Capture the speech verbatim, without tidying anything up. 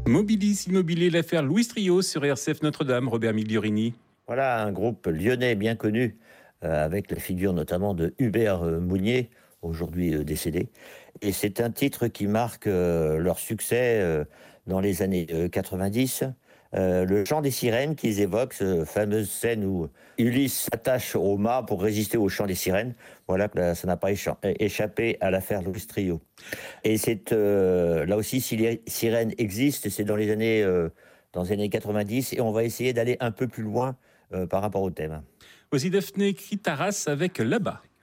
Mobilis Immobilier, l'affaire Louis Trio sur R C F Notre-Dame, Robert Migliorini. Voilà un groupe lyonnais bien connu, euh, avec la figure notamment de Hubert euh, Mounier, aujourd'hui euh, décédé. Et c'est un titre qui marque euh, leur succès euh, dans les années euh, quatre-vingt-dix. Euh, le chant des sirènes qu'ils évoquent, cette fameuse scène où Ulysse s'attache au mât pour résister au chant des sirènes. Voilà que là, ça n'a pas écha- échappé à l'affaire Louis Trio. Et c'est euh, là aussi, si les sirènes existent, c'est dans les années, euh, dans les années quatre-vingt-dix, et on va essayer d'aller un peu plus loin euh, par rapport au thème. Voici Daphné Kritaras avec Là-bas.